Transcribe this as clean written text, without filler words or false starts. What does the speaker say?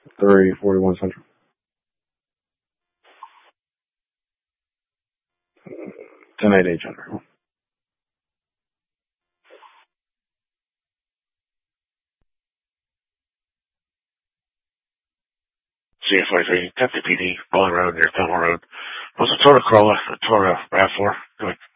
341 Central. 10-8 Chandra. CF43, Deputy PD, Bowling Road near Thelma Road. Was a Toyota Corolla, a Toyota RAV4. Good.